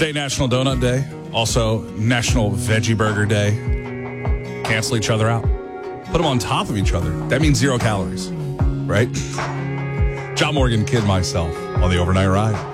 Today, National Donut Day. Also, National Veggie Burger Day. Cancel each other out. Put them on top of each other. That means 0 calories, right? John Morgan, Kid Myself on the Overnight Ride.